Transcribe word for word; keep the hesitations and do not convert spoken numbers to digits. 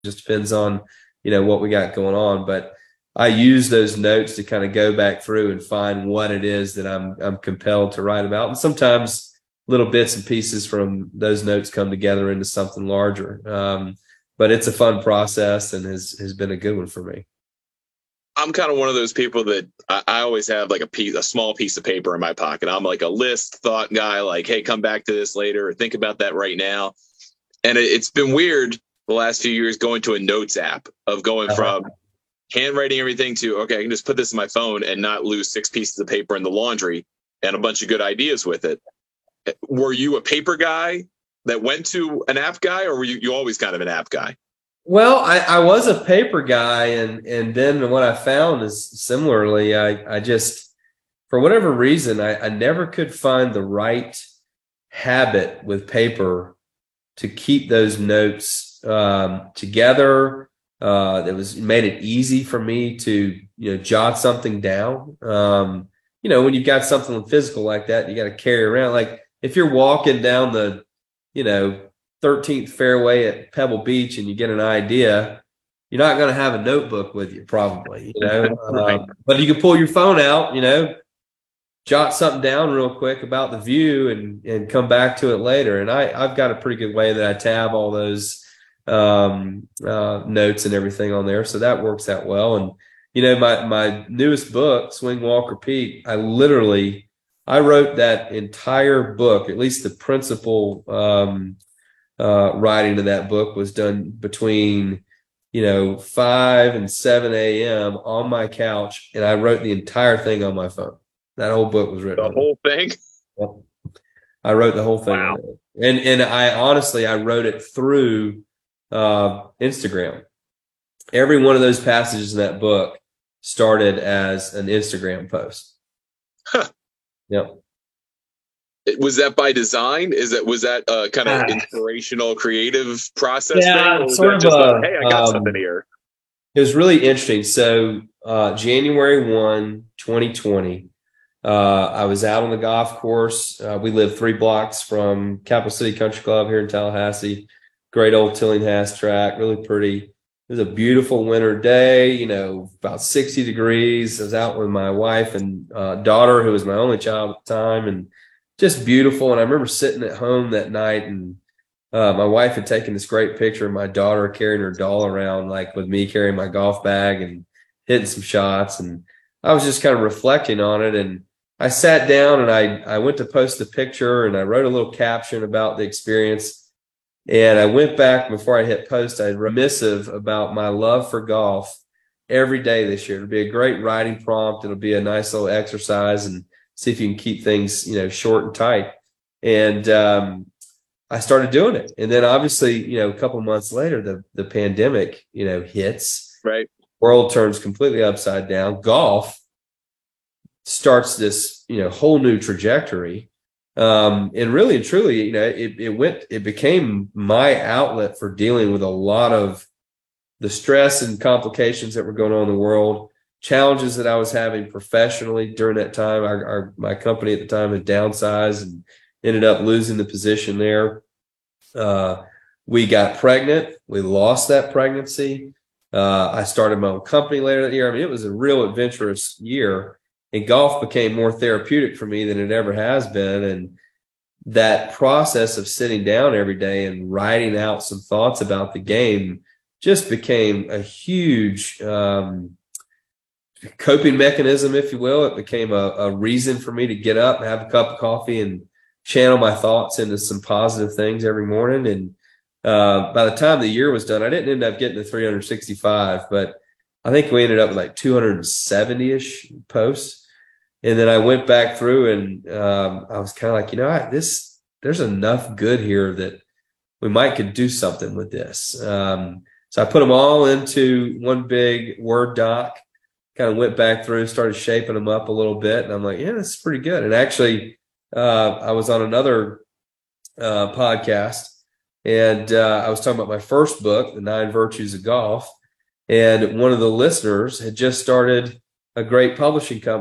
just depends on, you know, what we got going on. But I use those notes to kind of go back through and find what it is that I'm I'm compelled to write about. And sometimes little bits and pieces from those notes come together into something larger. Um, but it's a fun process and has has been a good one for me. I'm kind of one of those people that I, I always have like a piece, a small piece of paper in my pocket. I'm like a list thought guy, like, hey, come back to this later or think about that right now. And it, it's been weird the last few years going to a notes app of going Uh-huh. from handwriting everything to, okay, I can just put this in my phone and not lose six pieces of paper in the laundry and a bunch of good ideas with it. Were you a paper guy that went to an app guy, or were you, you always kind of an app guy? Well, I, I was a paper guy, and and then what I found is similarly, I, I just, for whatever reason, I, I never could find the right habit with paper to keep those notes um, together. Uh, that was made it easy for me to, you know, jot something down. Um, you know, when you've got something physical like that, you got to carry around. Like if you're walking down the, you know, thirteenth fairway at Pebble Beach and you get an idea, you're not going to have a notebook with you, probably, you know. Right. Um, but you can pull your phone out, you know, jot something down real quick about the view and and come back to it later. And I I've got a pretty good way that I tab all those um, uh, notes and everything on there, so that works out well. And you know, my my newest book, Swing, Walk, Repeat, I literally I wrote that entire book, at least the principal um, uh, writing of that book was done between, you know, five and seven a m on my couch, and I wrote the entire thing on my phone. That whole book was written. The whole thing? I wrote the whole thing. Wow. And and I honestly, I wrote it through uh, Instagram. Every one of those passages in that book started as an Instagram post. Huh. Yep. Was that by design? Is that was that a kind of inspirational, creative process Yeah, thing? Or was sort that of just a, like, hey, I got um, something here? It was really interesting. So uh, January first, twenty twenty, uh, I was out on the golf course. Uh, we live three blocks from Capital City Country Club here in Tallahassee. Great old Tillinghast track, really pretty. It was a beautiful winter day, you know, about sixty degrees. I was out with my wife and uh, daughter, who was my only child at the time, and just beautiful. And I remember sitting at home that night, and uh, my wife had taken this great picture of my daughter carrying her doll around, like with me carrying my golf bag and hitting some shots. And I was just kind of reflecting on it. And I sat down and I, I went to post the picture and I wrote a little caption about the experience. And I went back before I hit post, I wrote a missive about my love for golf every day this year. It'll be a great writing prompt. It'll be a nice little exercise and see if you can keep things, you know, short and tight. And um, I started doing it. And then obviously, you know, a couple of months later, the, the pandemic, you know, hits. Right. World turns completely upside down. Golf starts this, you know, whole new trajectory. Um, and really and truly, you know, it, it went, it became my outlet for dealing with a lot of the stress and complications that were going on in the world, challenges that I was having professionally during that time. Our, our my company at the time had downsized and ended up losing the position there. Uh, we got pregnant. We lost that pregnancy. Uh, I started my own company later that year. I mean, it was a real adventurous year. And golf became more therapeutic for me than it ever has been. And that process of sitting down every day and writing out some thoughts about the game just became a huge um, coping mechanism, if you will. It became a, a reason for me to get up and have a cup of coffee and channel my thoughts into some positive things every morning. And uh, by the time the year was done, I didn't end up getting to three hundred sixty-five, but I think we ended up with like two hundred seventy-ish posts. And then I went back through and um, I was kind of like, you know, I, this, there's enough good here that we might could do something with this. Um, so I put them all into one big Word doc, kind of went back through, started shaping them up a little bit. And I'm like, yeah, this is pretty good. And actually, uh, I was on another uh, podcast and uh, I was talking about my first book, The Nine Virtues of Golf. And one of the listeners had just started a great publishing company.